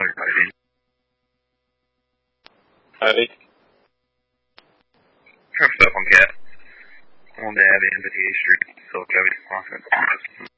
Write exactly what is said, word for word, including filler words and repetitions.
Howdy. Truck stop on Cat. On Dab, N fifty-eighth Street, Philadelphia, Wisconsin.